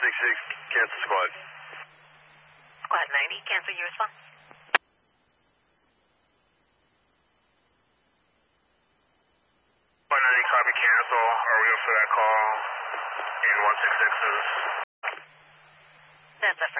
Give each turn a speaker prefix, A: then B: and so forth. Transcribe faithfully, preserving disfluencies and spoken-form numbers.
A: six six, cancel squad.
B: Squad ninety, cancel your response.
A: Squad ninety, copy, cancel. Are we up for that call in one six sixes?
B: That's a